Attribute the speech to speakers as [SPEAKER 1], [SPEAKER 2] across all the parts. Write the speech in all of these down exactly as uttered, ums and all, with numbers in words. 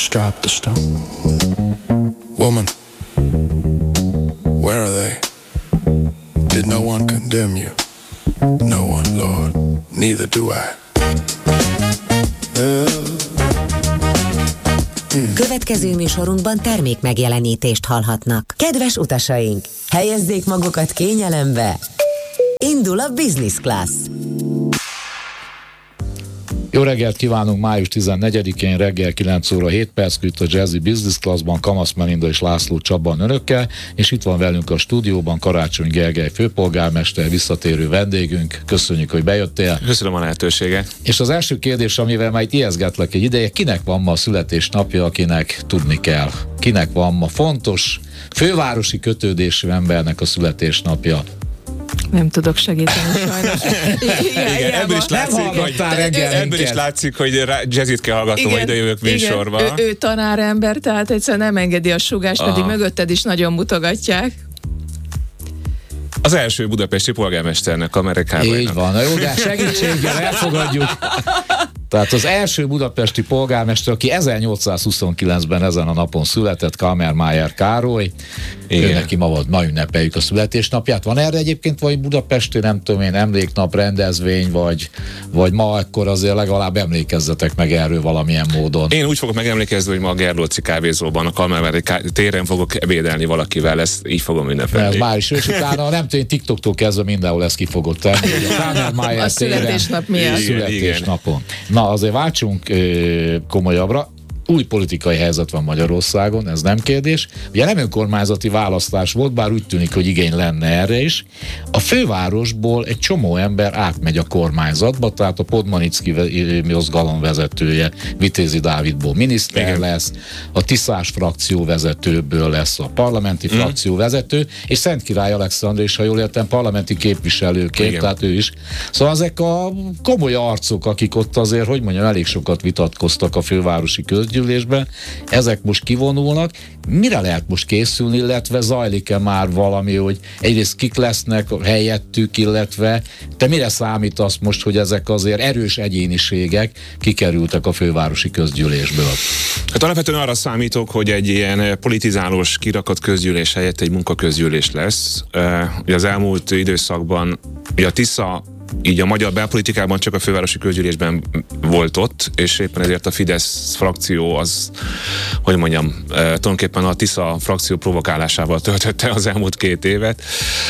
[SPEAKER 1] just dropped the stone. Woman, where are they? Did no one condemn you? No one, Lord, neither do I. Uh,
[SPEAKER 2] hmm. Következő műsorunkban termék megjelenítést hallhatnak. Kedves utasaink, helyezzék magukat kényelembe! Indul a Business Class!
[SPEAKER 3] Jó reggelt kívánunk május tizennegyedikén reggel kilenc óra hét perc itt a Jazzy Business Classban Kamasz Melinda és László Csaba önökkel, és itt van velünk a stúdióban Karácsony Gergely főpolgármester, visszatérő vendégünk. Köszönjük, hogy bejöttél.
[SPEAKER 4] Köszönöm a lehetőséget.
[SPEAKER 3] És az első kérdés, amivel már itt ijeszgetlek egy ideje, kinek van ma a születésnapja, akinek tudni kell? Kinek van ma fontos, fővárosi kötődésű embernek a születésnapja?
[SPEAKER 5] Nem tudok segíteni sajnos.
[SPEAKER 4] Igen, igen, ebből is látszik, hogy, ebből is látszik, hogy Jazzit kell hallgatnom, hogy ide jövök műsorba.
[SPEAKER 5] Igen, ő, ő tanárember, tehát egyszerűen nem engedi a sugást, pedig mögötted is nagyon mutogatják.
[SPEAKER 4] Az első budapesti polgármesternek Amerikában.
[SPEAKER 3] Így van, na jó, de segítséggel elfogadjuk. Tehát az első budapesti polgármester, aki ezernyolcszázhuszonkilencben ezen a napon született, Kammermayer Károly. Ő neki ma, volt, ma ünnepeljük a születésnapját. Van erre egyébként vagy budapesti, nem tudom én, emléknap, rendezvény, vagy, vagy ma akkor azért legalább emlékezzetek meg erről valamilyen módon?
[SPEAKER 4] Én úgy fogok megemlékezni, hogy ma a Gerlóci kávézóban, a Kammermayer téren fogok ebédelni valakivel, ezt így fogom ünnepelni.
[SPEAKER 3] Ez már is, és utána nem tudom, TikToktól kezdve mindenhol ezt ki fogod tenni. A Kammermayer
[SPEAKER 5] a születésnap miatt.
[SPEAKER 3] Születésnapon. Na, azért váltsunk ö, komolyabbra. Új politikai helyzet van Magyarországon, ez nem kérdés. Ugye nem önkormányzati választás volt, bár úgy tűnik, hogy igény lenne erre is. A fővárosból egy csomó ember átmegy a kormányzatba, tehát a Podmanicki mozgalom vezetője Vitézi Dávidból miniszter Igen. lesz, a Tiszás frakció vezetőből lesz a parlamenti mm. frakció vezető, és Szentkirály Alexandr is, ha jól értem, parlamenti képviselőként, Igen. tehát ő is. Szóval ezek a komoly arcok, akik ott azért, hogy mondjam, elég sokat vitatkoztak a fővárosi közgyűlésben, ezek most kivonulnak. Mire lehet most készülni, illetve zajlik-e már valami, hogy egyrészt kik lesznek helyettük, illetve te mire számítasz most, hogy ezek azért erős egyéniségek kikerültek a fővárosi közgyűlésből?
[SPEAKER 4] Hát alapvetően arra számítok, hogy egy ilyen politizálós kirakott közgyűlés helyett egy munkaközgyűlés lesz. Ugye az elmúlt időszakban ugye a Tisza így a magyar belpolitikában csak a fővárosi közgyűlésben volt ott, és éppen ezért a Fidesz frakció az, hogy mondjam, eh, tulajdonképpen a Tisza frakció provokálásával töltötte az elmúlt két évet,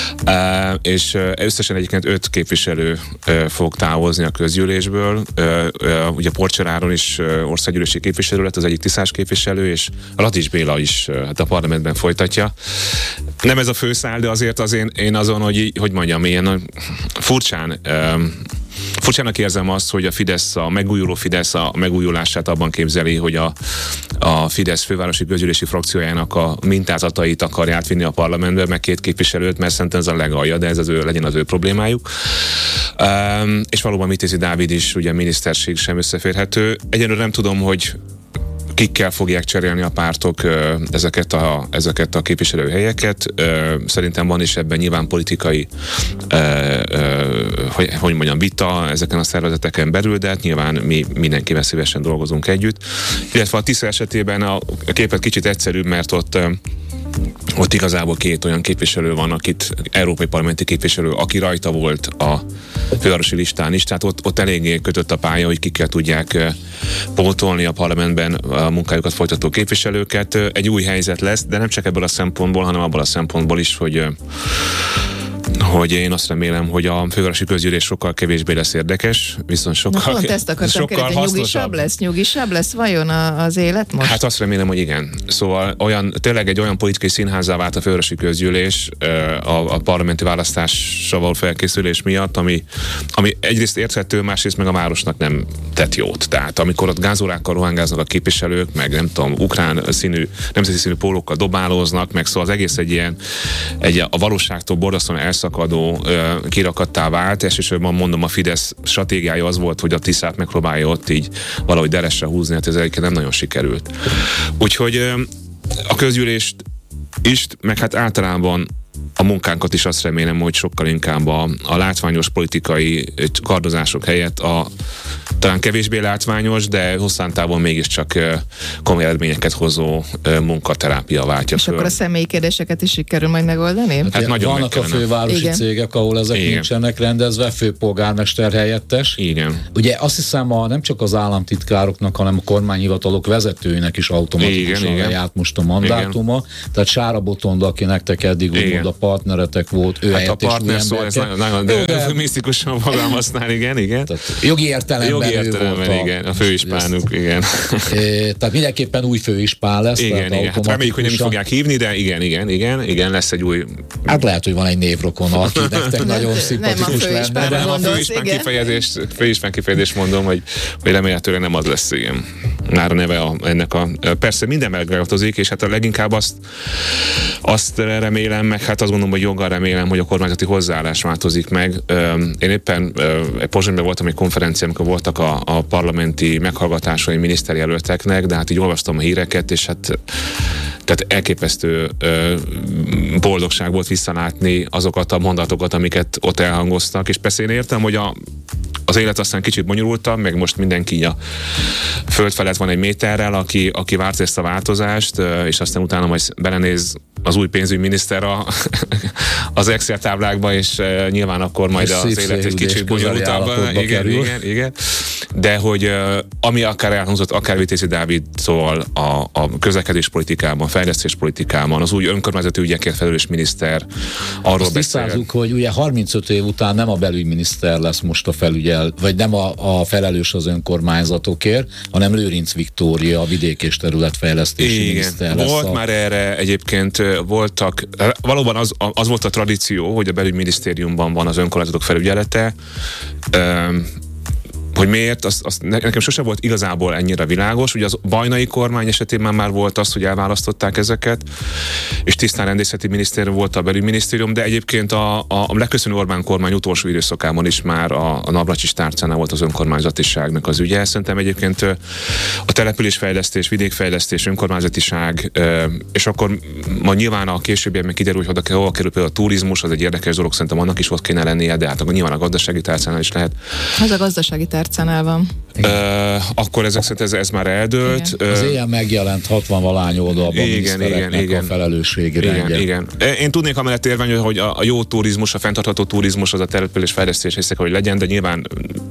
[SPEAKER 4] eh, és összesen egyébként öt képviselő eh, fog távozni a közgyűlésből. Eh, eh, ugye Porcser Áron is eh, országgyűlési képviselő lett, az egyik tiszás képviselő, és Latics Béla is eh, hát a parlamentben folytatja. Nem ez a főszál, de azért az én, én azon, hogy, hogy mondjam, ilyen furcsán Um, furcsának érzem azt, hogy a Fidesz, a megújuló Fidesz a megújulását abban képzeli, hogy a, a Fidesz fővárosi közgyűlési frakciójának a mintázatait akarja átvinni a parlamentbe, meg két képviselőt, mert szerintem ez a legalja, de ez az ő, legyen az ő problémájuk. Um, és valóban Vitézi Dávid is, ugye miniszterség sem összeférhető. Egyenlőre nem tudom, hogy kikkel fogják cserélni a pártok ö, ezeket, a, ezeket a képviselőhelyeket. Ö, szerintem van is ebben nyilván politikai ö, ö, hogy, hogy mondjam, vita ezeken a szervezeteken belül, de hát nyilván mi mindenkivel szívesen dolgozunk együtt. Illetve a Tisza esetében a, a képet kicsit egyszerűbb, mert ott ö, ott igazából két olyan képviselő van, akit, európai parlamenti képviselő, aki rajta volt a fővárosi listán is, tehát ott, ott eléggé kötött a pálya, hogy kikkel tudják pótolni a parlamentben a munkájukat folytató képviselőket. Egy új helyzet lesz, de nem csak ebből a szempontból, hanem abból a szempontból is, hogy hogy én azt remélem, hogy a fővárosi közgyűlés sokkal kevésbé lesz érdekes, viszont sokkal,
[SPEAKER 5] Na, pont ezt akartam
[SPEAKER 4] sokkal
[SPEAKER 5] kérdezni, nyugisabb lesz, nyugisabb lesz vajon a, az élet most?
[SPEAKER 4] Hát azt remélem, hogy igen. Szóval olyan, tényleg egy olyan politikai színházzá vált a fővárosi közgyűlés a, a parlamenti választással való felkészülés miatt, ami, ami egyrészt érthető, másrészt meg a városnak nem tett jót. Tehát amikor ott gázórákkal rohangáznak a képviselők, meg nem tudom, ukrán színű, nemzeti színű pólókkal dobálóznak, meg szóval az egész egy ilyen egy a valóságtól borzasztóan elszakadó ö, kirakattá vált, elsősorban mondom, a Fidesz stratégiája az volt, hogy a Tiszát megpróbálja ott így valahogy deresre húzni, hát ez egyébként nem nagyon sikerült. Úgyhogy ö, a közgyűlést is, meg hát általában a munkánkat is azt remélem, hogy sokkal inkább a, a látványos politikai kardozások helyett a talán kevésbé látványos, de hosszantávon mégiscsak komoly eredményeket hozó munkaterápia váltja
[SPEAKER 5] És
[SPEAKER 4] föl.
[SPEAKER 5] akkor a személyi kérdéseket is sikerül majd megoldani?
[SPEAKER 3] Hát, hát nagyon vannak a fővárosi
[SPEAKER 5] Igen.
[SPEAKER 3] cégek, ahol ezek Igen. nincsenek rendezve, főpolgármester helyettes.
[SPEAKER 4] Igen.
[SPEAKER 3] Ugye azt hiszem, a, nem csak az államtitkároknak, hanem a kormányhivatalok vezetőinek is automatikusan lejárt most a mandátuma. Igen. Tehát Sára Botond, aki nektek eddig úgymond a partneretek volt, ő
[SPEAKER 4] hát a partner szó, ez nagyon, nagyon de de misztikusan fogalmaznál, igen, igen.
[SPEAKER 3] Tehát jogi értelemben,
[SPEAKER 4] jogi értelemben
[SPEAKER 3] a,
[SPEAKER 4] igen, a főispánuk, igen.
[SPEAKER 3] É, tehát mindenképpen új főispán lesz.
[SPEAKER 4] Igen, igen. Hát reméljük, hogy nem fogják hívni, de igen, igen, igen, igen, lesz egy új...
[SPEAKER 3] Hát lehet, hogy van egy névrokon, aki nektek nagyon szimpatikus lenne.
[SPEAKER 4] Nem, a főispán kifejezést, főispán kifejezést mondom, hogy, hogy remélhetőleg nem az lesz, igen. Már a neve a, ennek a... Persze minden megtartozik, és hát a leginkább azt, azt remélem, meg hát azt gondolom, hogy joggal remélem, hogy a kormányzati hozzáállás változik meg. Én éppen Pozsonyban voltam egy konferencián, amikor voltak a, a parlamenti meghallgatásai miniszterjelölteknek, de hát így olvastam a híreket, és hát tehát elképesztő ö, boldogság volt visszalátni azokat a mondatokat, amiket ott elhangoztak, és persze én értem, hogy a, az élet aztán kicsit bonyolultabb, meg most mindenki a föld felett van egy méterrel, aki, aki várt ezt a változást, és aztán utána majd belenéz az új pénzügyminiszter a, az Excel táblákba, és uh, nyilván akkor majd az élet egy kicsit bonyolultabb. Igen, igen, igen. De hogy uh, ami akár elhangzott, akár Vitézi Dávidtól a, a közlekedéspolitikában, fejlesztéspolitikában, az új önkormányzati ügyekért felelős miniszter arról
[SPEAKER 3] azt beszél. Tisztázzuk, hogy ugye harmincöt év után nem a belügyminiszter lesz most a felügyel, vagy nem a, a felelős az önkormányzatokért, hanem Lőrinc Viktória, a vidék és területfejlesztési
[SPEAKER 4] igen. miniszter lesz. Volt a... már erre egyébként voltak, valóban az, az volt a tradíció, hogy a belügyminisztériumban van az önkormányzatok felügyelete. Um, hogy miért, az, az nekem sose volt igazából ennyire világos. Ugye az bajnai kormány esetében már volt az, hogy elválasztották ezeket, és tisztán rendészeti minisztérium volt a belügyminisztérium, de egyébként a, a, a leköszönő Orbán kormány utolsó időszakában is már a, a Navracsics tárcánál volt az önkormányzatiságnak az ügye. Szerintem egyébként a településfejlesztés, vidékfejlesztés, önkormányzatiság, és akkor ma nyilván a későbbiekben kiderül, hogy oda, hova kerül például a turizmus, az egy érdekes dolog, szerintem annak is ott kéne lennie, de hát nyilván a gazdasági tárcánál is lehet.
[SPEAKER 5] Az a gazdasági tárcánál van.
[SPEAKER 4] Uh, akkor ezek szerint ez, ez már eldőlt.
[SPEAKER 3] Igen. Az éjjel megjelent hatvan-valány oldalban a minisztereknek a felelősségi rendje.
[SPEAKER 4] Igen, igen. Én tudnék amellett érvelni, hogy a, a jó turizmus, a fenntartható turizmus az a településfejlesztés részek, hogy legyen, de nyilván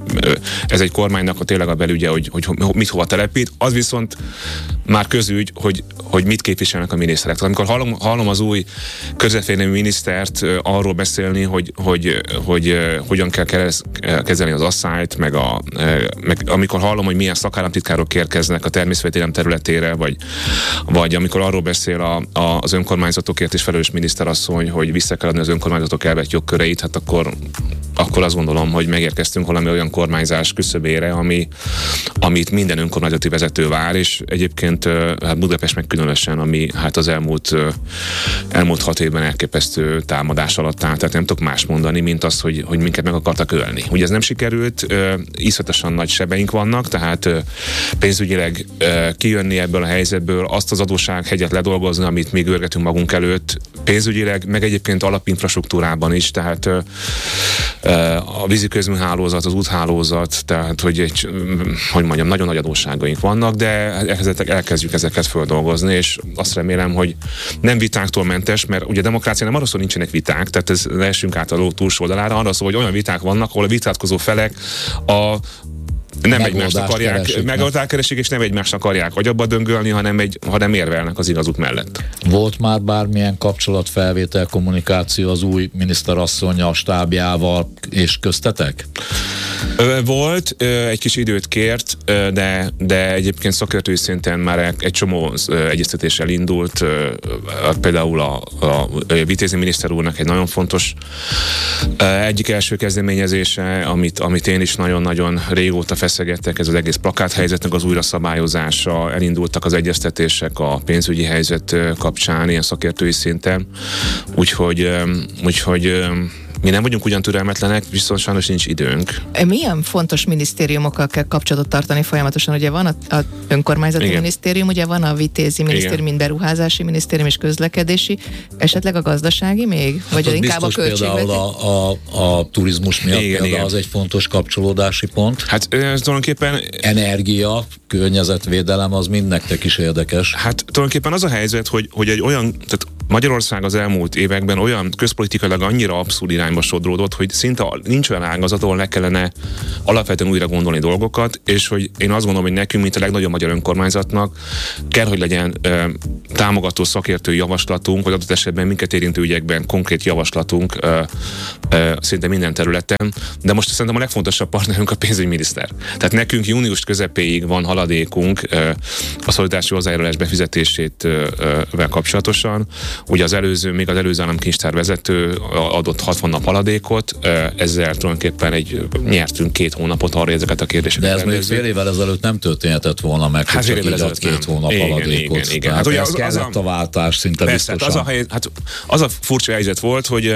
[SPEAKER 4] ez egy kormánynak a tényleg a belügye, hogy, hogy mit hova telepít. Az viszont már közügy, hogy, hogy mit képviselnek a miniszterek. Amikor hallom, hallom az új közvetlenül minisztert arról beszélni, hogy, hogy, hogy, hogy hogyan kell kezelni az asszályt, meg, a, meg amikor hallom, hogy milyen szakállamtitkárok érkeznek a természetvédelem területére, vagy, vagy amikor arról beszél a, a, az önkormányzatokért és felelős miniszterasszony, hogy vissza kell adni az önkormányzatok elvett jogköreit, hát akkor, akkor azt gondolom, hogy megérkeztünk valami olyan kormányzás küszöbére, ami, amit minden önkormányzati vezető vár, és egyébként hát Budapest meg különösen, ami hát az elmúlt, elmúlt hat évben elképesztő támadás alatt áll. Tehát nem tudok más mondani, mint az, hogy, hogy minket meg akartak ölni. Ugye ez nem sikerült, iszonyatosan nagy sebeink vannak, tehát pénzügyileg kijönni ebből a helyzetből, azt az adóssághegyet ledolgozni, amit mi görgetünk magunk előtt, pénzügyileg, meg egyébként alapinfrastruktúrában is, tehát a víziközműhálózat, az úthálózat, tehát hogy egy, hogy mondjam, nagyon nagy adósságaink vannak, de elkezdjük ezeket földolgozni, és azt remélem, hogy nem vitáktól mentes, mert ugye demokrácia nem arra szól, nincsenek viták, tehát ez leessünk át a ló túlsó oldalára, arra szól, hogy olyan viták vannak, ahol a vitátkozó felek a nem egymást akarják, megoldást keresik, és nem egymást akarják agyabba döngölni, hanem, egy, hanem érvelnek az igazuk mellett.
[SPEAKER 3] Volt már bármilyen kapcsolatfelvétel, kommunikáció az új miniszterasszonnyal, stábjával és köztetek?
[SPEAKER 4] Volt, egy kis időt kért, de, de egyébként szakértői szinten már egy csomó egyeztetéssel indult, például a, a Vitézi miniszter úrnak egy nagyon fontos egyik első kezdeményezése, amit, amit én is nagyon-nagyon régóta feszegettek, ez az egész plakáthelyzetnek az újra szabályozása, elindultak az egyeztetések a pénzügyi helyzet kapcsán, ilyen szakértői szinten, úgyhogy, úgyhogy Mi nem vagyunk ugyan türelmetlenek, viszont sajnos nincs időnk.
[SPEAKER 5] Milyen fontos minisztériumokkal kell kapcsolatot tartani folyamatosan? Ugye van a, a önkormányzati Igen. minisztérium, ugye van a vitézi minisztérium, mint beruházási minisztérium és közlekedési, esetleg a gazdasági még?
[SPEAKER 6] Hát
[SPEAKER 5] vagy inkább a költségvetés?
[SPEAKER 6] Például a, a, a turizmus miatt
[SPEAKER 4] igen,
[SPEAKER 6] például
[SPEAKER 4] igen.
[SPEAKER 6] az egy fontos kapcsolódási pont.
[SPEAKER 4] Hát ez tulajdonképpen...
[SPEAKER 6] Energia, környezetvédelem, az mind nektek is érdekes.
[SPEAKER 4] Hát tulajdonképpen az a helyzet, hogy, hogy egy olyan, tehát Magyarország az elmúlt években olyan közpolitikailag annyira abszurd irányba sodródott, hogy szinte nincs olyan ágazat, ahol le kellene alapvetően újra gondolni dolgokat, és hogy én azt gondolom, hogy nekünk, mint a legnagyobb magyar önkormányzatnak kell, hogy legyen e, támogató szakértő javaslatunk, vagy adott esetben minket érintő ügyekben konkrét javaslatunk e, e, szinte minden területen, de most szerintem a legfontosabb partnerünk a pénzügyminiszter. Tehát nekünk június közepéig van haladékunk e, a szolidaritási hozzájárulás befizetésével kapcsolatosan. Ugye az előző, még az előző államkincstár vezető adott hatvan nap haladékot, ezzel tulajdonképpen egy, nyertünk két hónapot arra, ezeket a kérdéseket.
[SPEAKER 6] De ez még fél évvel ezelőtt nem történhetett volna meg, hát hogy csak így ad két hónap igen, haladékot. Igen, igen. Hát ugye az, kellett az a, a váltás szinte persze, biztosan. Hát az, a, hát az a furcsa helyzet volt, hogy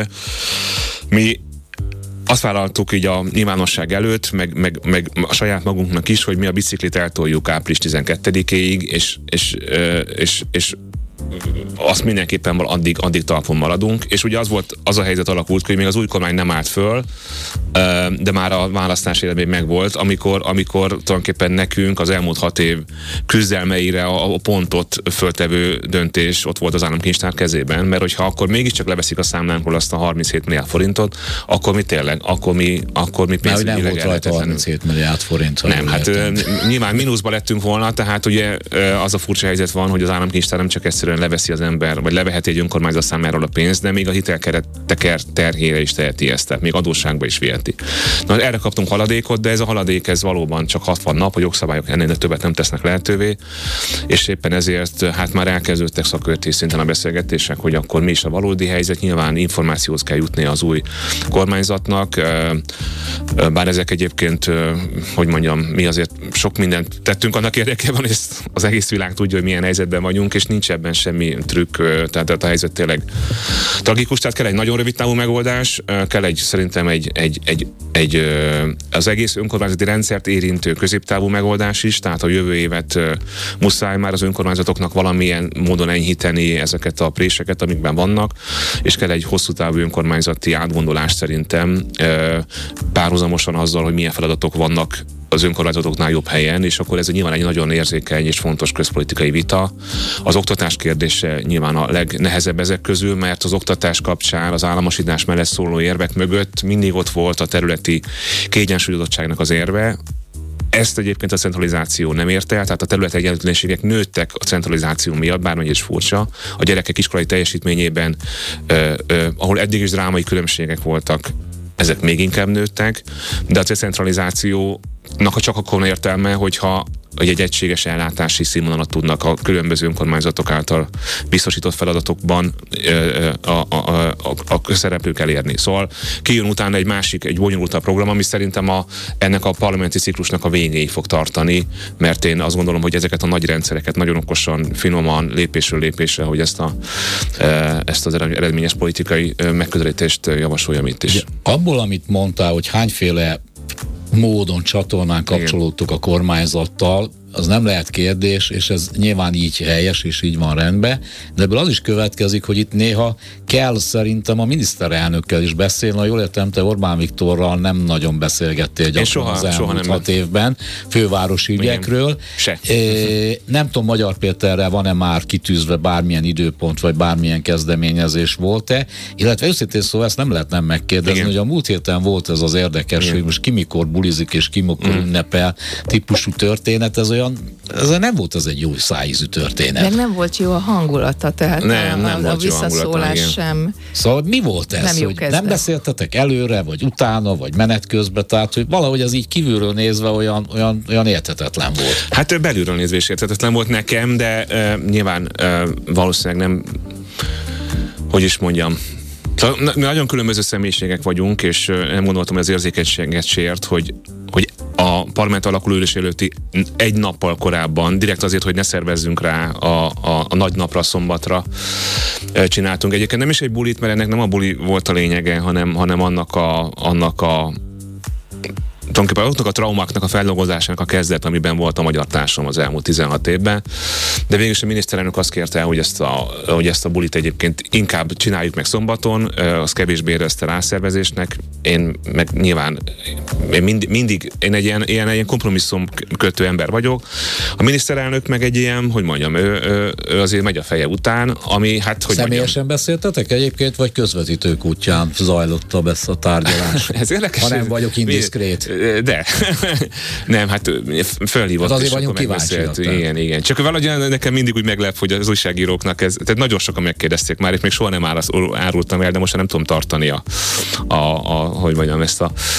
[SPEAKER 6] mi azt vállaltuk így a nyilvánosság előtt, meg, meg, meg a saját magunknak is, hogy mi a biciklit eltoljuk április tizenkettedikéig, és, és, és, és azt mindenképpen addig, addig talpon maradunk, és ugye az volt, az a helyzet alakult, hogy még az új kormány nem állt föl, de már a választás eredmény megvolt, amikor, amikor tulajdonképpen nekünk az elmúlt hat év küzdelmeire a, a pontot föltevő döntés ott volt az államkincstár kezében, mert hogyha akkor mégiscsak leveszik a számlánkról azt a harminchét milliárd forintot, akkor mi tényleg, akkor mi, akkor mi pénzügyileg nem volt rajta harminchét milliárd forint.
[SPEAKER 4] Nem, hát értem. Nyilván mínuszba lettünk volna, tehát ugye az a furcsa helyzet van, hogy az államkincstár nem csak egyszerűen leveszi az ember, vagy leveheti egy önkormányzat számáról a pénzt, de még a hitelkeretek terhére is teheti ezt, tehát még adósságba is viheti. Na, erre kaptunk haladékot, de ez a haladék ez valóban csak hatvan nap, a jogszabályok ennél többet nem tesznek lehetővé, és éppen ezért hát már elkezdődtek szakértői szinten a beszélgetések, hogy akkor mi is a valódi helyzet. Nyilván információhoz kell jutni az új kormányzatnak, bár ezek egyébként, hogy mondjam, mi azért sok mindent tettünk annak érdekében, hogy az egész világ tudja, hogy milyen helyzetben vagyunk, és nincs ebben semmi trükk, tehát a helyzet tényleg tragikus, tehát kell egy nagyon rövid távú megoldás, kell egy, szerintem egy, egy, egy, egy az egész önkormányzati rendszert érintő középtávú megoldás is, tehát a jövő évet muszáj már az önkormányzatoknak valamilyen módon enyhíteni ezeket a préseket, amikben vannak, és kell egy hosszú távú önkormányzati átgondolás szerintem párhuzamosan azzal, hogy milyen feladatok vannak az önkormányzatoknál jobb helyen, és akkor ez nyilván egy nagyon érzékeny és fontos közpolitikai vita. Az oktatás kérdése nyilván a legnehezebb ezek közül, mert az oktatás kapcsán az államosítás mellett szóló érvek mögött mindig ott volt a területi kiegyensúlyozottságnak az érve. Ezt egyébként a centralizáció nem érte el, tehát a terület egyenlőtlenségek nőttek a centralizáció miatt, bármely is furcsa. A gyerekek iskolai teljesítményében, ö, ö, ahol eddig is drámai különbségek voltak, ezek még inkább nőttek, de a decentralizációnak csak akkor van értelme, hogyha hogy egy egységes ellátási színvonalat tudnak a különböző önkormányzatok által biztosított feladatokban a, a, a, a közszereplők elérni. Szóval kijön utána egy másik, egy bonyolultabb program, ami szerintem a, ennek a parlamenti ciklusnak a végéig fog tartani, mert én azt gondolom, hogy ezeket a nagy rendszereket nagyon okosan, finoman, lépésről lépésre, hogy ezt, a, ezt az eredményes politikai megközelítést javasoljam itt is.
[SPEAKER 6] Abból, amit mondtál, hogy hányféle módon, csatornán kapcsolódtuk a kormányzattal, az nem lehet kérdés, és ez nyilván így helyes, és így van rendben, de ebből az is következik, hogy itt néha kell szerintem a miniszterelnökkel is beszélni. Ha jól értem, te Orbán Viktorral nem nagyon beszélgettél gyakran soha, az elmúlt hat évben fővárosi ügyekről.
[SPEAKER 4] Se.
[SPEAKER 6] É, nem tudom, Magyar Péterrel van-e már kitűzve bármilyen időpont, vagy bármilyen kezdeményezés volt-e, illetve őszintén szóval ezt nem lehet nem megkérdezni, igen, hogy a múlt héten volt ez az érdekes, igen, hogy most ki mikor bulizik és ki mikor mm. ünnepel típusú történet, ez olyan ez nem volt az egy jó szájízű történet.
[SPEAKER 5] Meg nem volt jó a hangulata, tehát
[SPEAKER 4] nem,
[SPEAKER 5] a,
[SPEAKER 4] nem
[SPEAKER 5] a, a visszaszólás sem.
[SPEAKER 6] Szóval mi volt ez? Nem, hogy nem beszéltetek előre, vagy utána, vagy menet közben, tehát hogy valahogy ez így kívülről nézve olyan, olyan, olyan érthetetlen volt.
[SPEAKER 4] Hát belülről nézve is érthetetlen volt nekem, de uh, nyilván uh, valószínűleg nem, hogy is mondjam, nagyon különböző személyiségek vagyunk, és nem gondoltam, hogy az érzékenységet sért, hogy, hogy a parlament alakuló ülés előtti egy nappal korábban, direkt azért, hogy ne szervezzünk rá a, a, a nagy napra, a szombatra csináltunk. Egyébként nem is egy bulit, mert ennek nem a buli volt a lényege, hanem, hanem annak a, annak a tulajdonképpen azoknak a traumáknak a feldolgozásának a kezdet, amiben volt a magyar társadalom az elmúlt tizenhat évben. De végül is a miniszterelnök azt kérte, hogy ezt a, hogy ezt a bulit egyébként inkább csináljuk meg szombaton, az kevésbé érezte rászervezésnek. Én meg nyilván én mindig, mindig én egy ilyen, ilyen, ilyen kompromisszum kötő ember vagyok. A miniszterelnök meg egy ilyen, hogy mondjam, ő, ő, ő azért megy a feje után, ami hát, hogy
[SPEAKER 6] személyesen
[SPEAKER 4] mondjam,
[SPEAKER 6] beszéltetek egyébként, vagy közvetítők útján zajlott a a tárgyalás?
[SPEAKER 4] Ez érdekes.
[SPEAKER 6] Ha nem vagyok indiszkrét.
[SPEAKER 4] De. Nem, hát fölhívott.
[SPEAKER 6] Hát azért vagyunk kíváncsiak.
[SPEAKER 4] Igen, igen. Csak valahogy nekem mindig úgy meglep, hogy az újságíróknak ez, tehát nagyon sokan megkérdezték már, és még soha nem árultam el, de most nem tudom tartani a, a, a hogy mondjam, ezt a